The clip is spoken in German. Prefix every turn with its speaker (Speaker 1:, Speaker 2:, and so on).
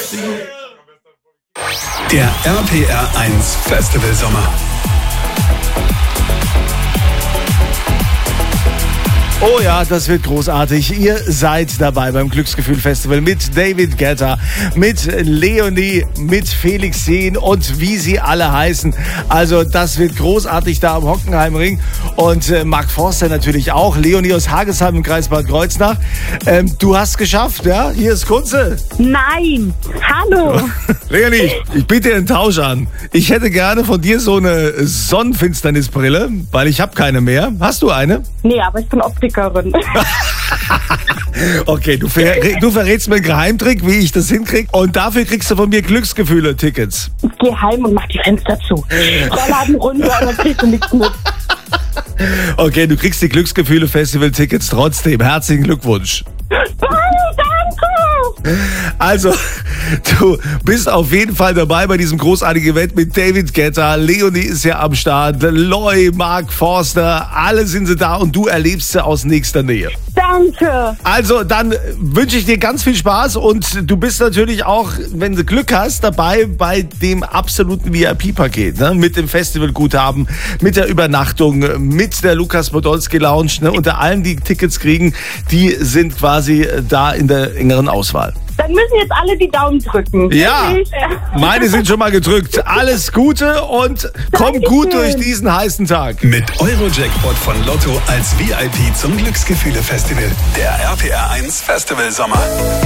Speaker 1: Der RPR 1 Festival Sommer.
Speaker 2: Oh ja, das wird großartig. Ihr seid dabei beim Glücksgefühl Festival mit David Guetta, mit Leonie, mit Felix Jähn und wie sie alle heißen. Also das wird großartig da am Hockenheimring. Und Mark Forster natürlich auch. Leonie aus Hagesheim im Kreis Bad Kreuznach. Du hast geschafft, ja? Hier ist Kunze.
Speaker 3: Nein, hallo.
Speaker 2: Leonie, ich biete dir einen Tausch an. Ich hätte gerne von dir so eine Sonnenfinsternisbrille, weil ich habe keine mehr. Hast du eine?
Speaker 3: Nee, aber ich bin Optikerin.
Speaker 2: Okay, du verrätst mir einen Geheimtrick, wie ich das hinkriege. Und dafür kriegst du von mir Glücksgefühle-Tickets.
Speaker 3: Ich geh heim und mach die Fenster zu. Rollladen runter und dann kriegst du nichts mit.
Speaker 2: Okay, du kriegst die Glücksgefühle-Festival-Tickets trotzdem. Herzlichen Glückwunsch.
Speaker 3: Danke!
Speaker 2: Also, du bist auf jeden Fall dabei bei diesem großartigen Event mit David Guetta. Leonie ist ja am Start, Loy, Mark Forster, alle sind sie da und du erlebst sie aus nächster Nähe.
Speaker 3: Danke!
Speaker 2: Also, dann wünsche ich dir ganz viel Spaß und du bist natürlich auch, wenn du Glück hast, dabei bei dem absoluten VIP-Paket, ne? Mit dem Festivalguthaben, mit der Übernachtung, mit der Lukas Podolski Lounge, ne? Unter allen, die Tickets kriegen, die sind quasi da in der engeren Auswahl.
Speaker 3: Dann müssen jetzt alle die Daumen drücken.
Speaker 2: Ja, meine sind schon mal gedrückt. Alles Gute und komm gut durch diesen heißen Tag.
Speaker 1: Mit Eurojackpot von Lotto als VIP zum Glücksgefühle Festival. Der RPR 1 Festival Sommer.